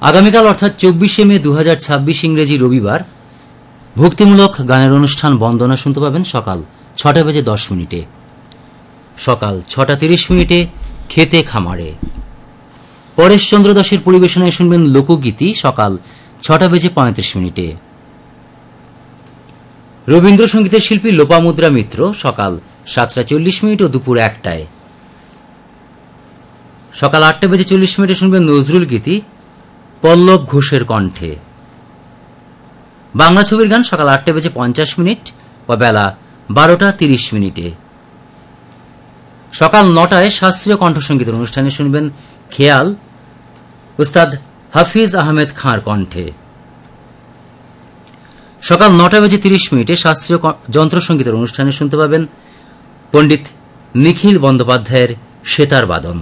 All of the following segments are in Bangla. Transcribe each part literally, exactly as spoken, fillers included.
আগামীকাল অর্থাৎ চব্বিশে মে দু হাজার ছাব্বিশ ইংরেজি রবিবার ভক্তিমূলক গানের অনুষ্ঠান বন্দনা শুনতে পাবেন সকাল ছটা বেজে দশ মিনিটে। সকাল ছটা তিরিশ মিনিটে খেতে খামারে পরেশচন্দ্র দাসের পরিবেশনায় শুনবেন লোকগীতি সকাল ছটা বেজে পঁয়ত্রিশ মিনিটে। রবীন্দ্রসঙ্গীতের শিল্পী লোপামুদ্রা মিত্র সকাল সাতটা চল্লিশ মিনিট ও দুপুর একটায়। সকাল আটটা বেজে চল্লিশ মিনিটে শুনবেন নজরুল গীতি পল্লব ঘোষের কণ্ঠে। বাংলা ছবির গান সকাল আটটা বেজে পঞ্চাশ মিনিট ও বেলা বারোটা তিরিশ মিনিটে। সকাল নটায় শাস্ত্রীয় কণ্ঠসঙ্গীতের অনুষ্ঠানে শুনবেন খেয়াল উস্তাদ হাফিজ আহমেদ খাঁর কণ্ঠে। সকাল নটা বেজে তিরিশ মিনিটে শাস্ত্রীয় যন্ত্রসঙ্গীতের অনুষ্ঠানে শুনতে পাবেন পণ্ডিত নিখিল বন্দ্যোপাধ্যায়ের সেতার বাদন।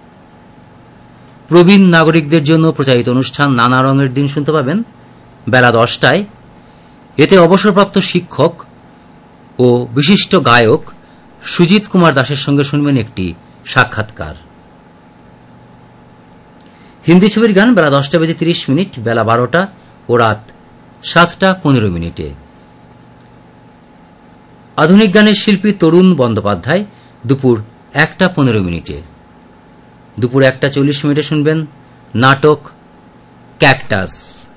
প্রবীণ নাগরিকদের জন্য প্রচারিত অনুষ্ঠান নানা রঙের দিন শুনতে পাবেন বেলা দশটায়। এতে অবসরপ্রাপ্ত শিক্ষক ও বিশিষ্ট গায়ক সুজিত কুমার দাসের সঙ্গে শুনবেন একটি সাক্ষাৎকার। হিন্দি ছবির গান বেলা দশটা বেজে তিরিশ মিনিট, বেলা বারোটা ও রাত সাতটা পনেরো মিনিটে। আধুনিক গানের শিল্পী তরুণ বন্দ্যোপাধ্যায় দুপুর একটা পনেরো মিনিটে। দুপুর একটা চল্লিশ মিনিটে শুনবেন নাটক ক্যাকটাস।